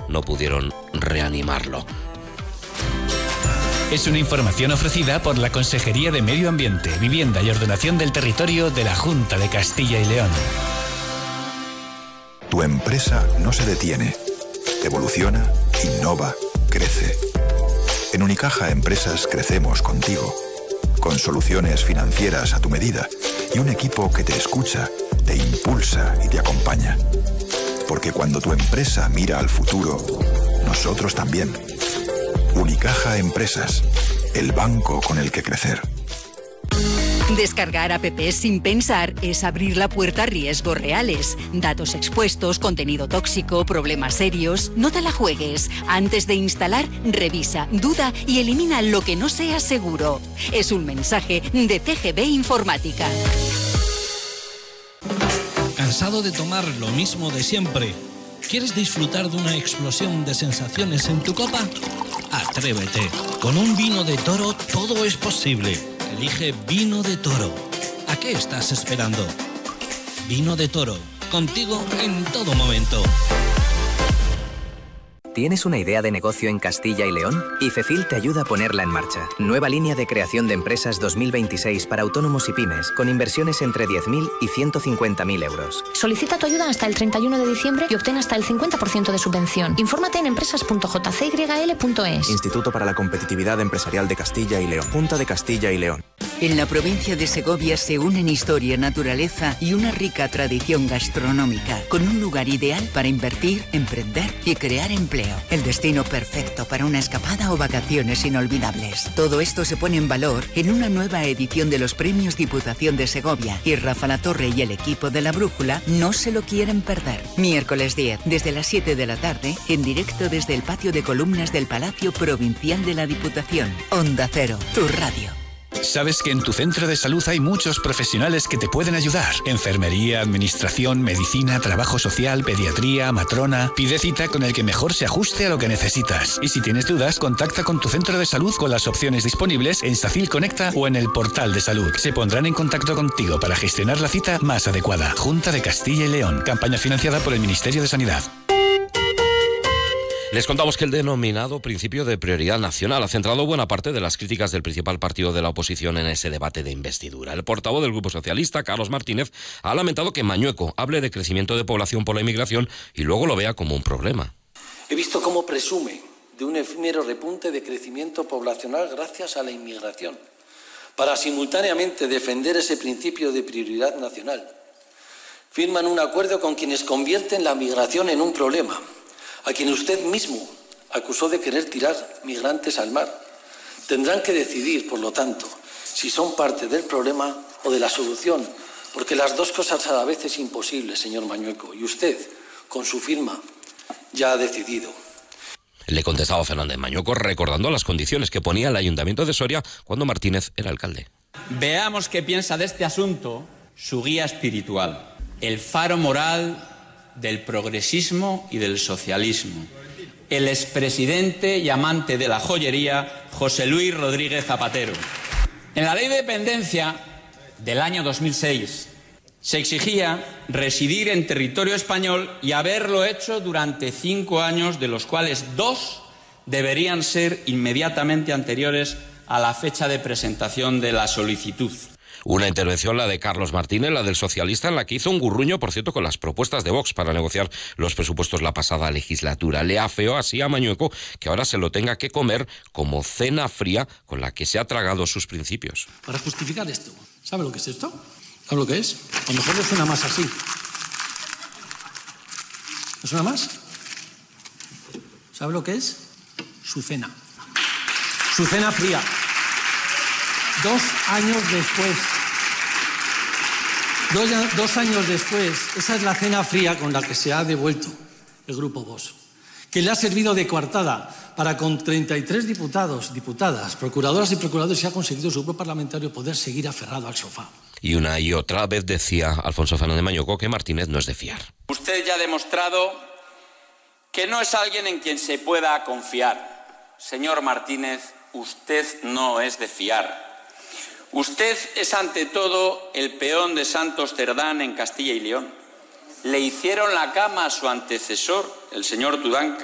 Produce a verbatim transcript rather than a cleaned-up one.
no pudieron reanimarlo. Es una información ofrecida por la Consejería de Medio Ambiente, Vivienda y Ordenación del Territorio de la Junta de Castilla y León. Tu empresa no se detiene. Evoluciona, innova, crece. En Unicaja Empresas crecemos contigo, con soluciones financieras a tu medida y un equipo que te escucha, te impulsa y te acompaña. Porque cuando tu empresa mira al futuro, nosotros también. Unicaja Empresas, el banco con el que crecer. Descargar apps sin pensar es abrir la puerta a riesgos reales. Datos expuestos, contenido tóxico, problemas serios. No te la juegues. Antes de instalar, revisa, duda y elimina lo que no sea seguro. Es un mensaje de C G B Informática. ¿Cansado de tomar lo mismo de siempre? ¿Quieres disfrutar de una explosión de sensaciones en tu copa? Atrévete. Con un vino de Toro todo es posible. Elige Vino de Toro. ¿A qué estás esperando? Vino de Toro. Contigo en todo momento. ¿Tienes una idea de negocio en Castilla y León? IFECIL te ayuda a ponerla en marcha. Nueva línea de creación de empresas dos mil veintiséis para autónomos y pymes, con inversiones entre diez mil y ciento cincuenta mil euros. Solicita tu ayuda hasta el treinta y uno de diciembre y obtén hasta el cincuenta por ciento de subvención. Infórmate en empresas punto j c y l punto e s. Instituto para la Competitividad Empresarial de Castilla y León. Junta de Castilla y León. En la provincia de Segovia se unen historia, naturaleza y una rica tradición gastronómica, con un lugar ideal para invertir, emprender y crear empleo. El destino perfecto para una escapada o vacaciones inolvidables. Todo esto se pone en valor en una nueva edición de los Premios Diputación de Segovia, y Rafa Latorre y el equipo de La Brújula no se lo quieren perder. Miércoles diez, desde las siete de la tarde, en directo desde el patio de columnas del Palacio Provincial de la Diputación. Onda Cero, tu radio. Sabes que en tu centro de salud hay muchos profesionales que te pueden ayudar. Enfermería, administración, medicina, trabajo social, pediatría, matrona. Pide cita con el que mejor se ajuste a lo que necesitas. Y si tienes dudas, contacta con tu centro de salud con las opciones disponibles en Sacil Conecta o en el portal de salud. Se pondrán en contacto contigo para gestionar la cita más adecuada. Junta de Castilla y León. Campaña financiada por el Ministerio de Sanidad. Les contamos que el denominado principio de prioridad nacional ha centrado buena parte de las críticas del principal partido de la oposición en ese debate de investidura. El portavoz del Grupo Socialista, Carlos Martínez, ha lamentado que Mañueco hable de crecimiento de población por la inmigración y luego lo vea como un problema. He visto cómo presume de un efímero repunte de crecimiento poblacional gracias a la inmigración, para simultáneamente defender ese principio de prioridad nacional. Firman un acuerdo con quienes convierten la migración en un problema, a quien usted mismo acusó de querer tirar migrantes al mar. Tendrán que decidir, por lo tanto, si son parte del problema o de la solución, porque las dos cosas a la vez es imposible, señor Mañueco, y usted, con su firma, ya ha decidido. Le contestaba Fernández Mañueco recordando las condiciones que ponía el Ayuntamiento de Soria cuando Martínez era alcalde. Veamos qué piensa de este asunto su guía espiritual, el faro moral del progresismo y del socialismo, el expresidente y amante de la joyería José Luis Rodríguez Zapatero. En la Ley de Dependencia del año dos mil seis se exigía residir en territorio español y haberlo hecho durante cinco años, de los cuales dos deberían ser inmediatamente anteriores a la fecha de presentación de la solicitud. Una intervención, la de Carlos Martínez, la del socialista, en la que hizo un gurruño, por cierto, con las propuestas de Vox para negociar los presupuestos la pasada legislatura. Le afeó así a Mañueco que ahora se lo tenga que comer como cena fría con la que se ha tragado sus principios. Para justificar esto, ¿sabe lo que es esto? ¿Sabe lo que es? A lo mejor le suena más así. ¿Le suena más? ¿Sabe lo que es? Su cena. Su cena fría. Dos años después. Dos, dos años después. Esa es la cena fría con la que se ha devuelto el Grupo Vox, que le ha servido de coartada para, con treinta y tres diputados, diputadas, procuradoras y procuradores, se ha conseguido su grupo parlamentario poder seguir aferrado al sofá. Y una y otra vez decía Alfonso Fernández Mañueco que Martínez no es de fiar. Usted ya ha demostrado que no es alguien en quien se pueda confiar. Señor Martínez, usted no es de fiar. Usted es ante todo el peón de Santos Cerdán en Castilla y León. Le hicieron la cama a su antecesor, el señor Tudanca.